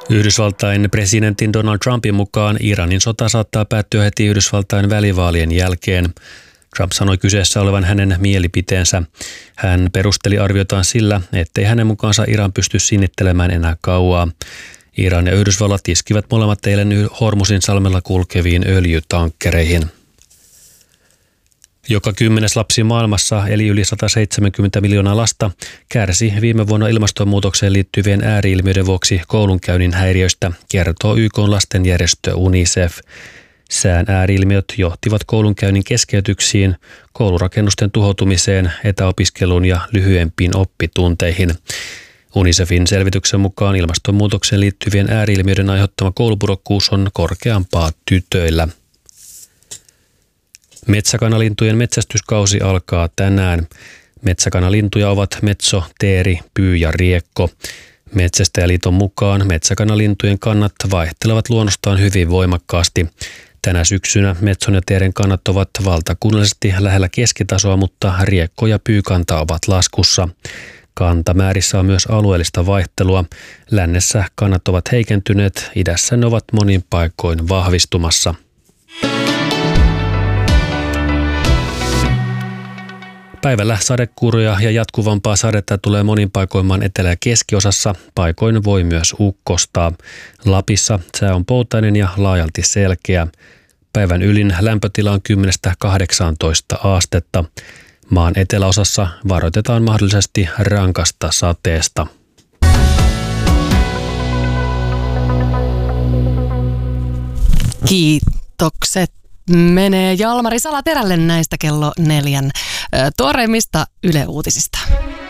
Yhdysvaltain presidentin Donald Trumpin mukaan Iranin sota saattaa päättyä heti Yhdysvaltain välivaalien jälkeen. Trump sanoi kyseessä olevan hänen mielipiteensä. Hän perusteli arviotaan sillä, ettei hänen mukaansa Iran pysty sinnittelemään enää kauaa. Iran ja Yhdysvallat iskivät molemmat eilen Hormuzin salmella kulkeviin öljytankkereihin. Joka 10. lapsi maailmassa, eli yli 170 miljoonaa lasta, kärsi viime vuonna ilmastonmuutokseen liittyvien ääriilmiöiden vuoksi koulunkäynnin häiriöistä, kertoo YK:n lastenjärjestö UNICEF. Sään ääriilmiöt johtivat koulunkäynnin keskeytyksiin, koulurakennusten tuhoutumiseen, etäopiskeluun ja lyhyempiin oppitunteihin. UNICEFin selvityksen mukaan ilmastonmuutokseen liittyvien ääriilmiöiden aiheuttama koulupudokkuus on korkeampaa tytöillä. Metsäkanalintujen metsästyskausi alkaa tänään. Metsäkanalintuja ovat metso, teeri, pyy ja riekko. Metsästäjäliiton mukaan metsäkanalintujen kannat vaihtelevat luonnostaan hyvin voimakkaasti. Tänä syksynä metson ja teeren kannat ovat valtakunnallisesti lähellä keskitasoa, mutta riekko- ja pyykanta ovat laskussa. Kantamäärissä on myös alueellista vaihtelua. Lännessä kannat ovat heikentyneet, idässä ne ovat monin paikoin vahvistumassa. Päivällä sadekuuroja ja jatkuvampaa sadetta tulee monin paikoin maan etelä- ja keskiosassa. Paikoin voi myös ukkostaa. Lapissa sää on poutainen ja laajalti selkeä. Päivän ylin lämpötila on 10–18 astetta. Maan eteläosassa varoitetaan mahdollisesti rankasta sateesta. Kiitokset menee Jalmari Salaterälle näistä kello 4 tuoreimmista Yle Uutisista.